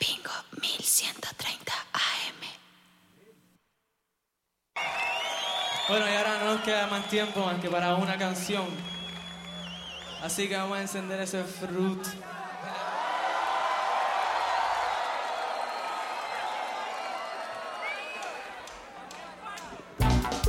Bingo 1130 AM. Bueno, y ahora no nos queda más tiempo más que para una canción. Así que vamos a encender ese fruit.